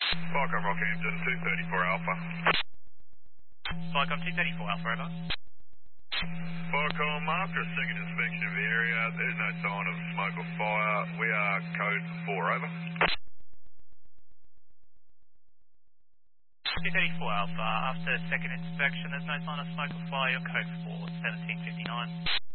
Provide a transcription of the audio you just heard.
Falcon Rockhampton, 234 Alpha. Falcon 234 Alpha, over. Falcon, after a second inspection of the area, there's no sign of smoke or fire. We are code 4, over. 234 Alpha, after second inspection, there's no sign of smoke or fire, your code 4, 1759.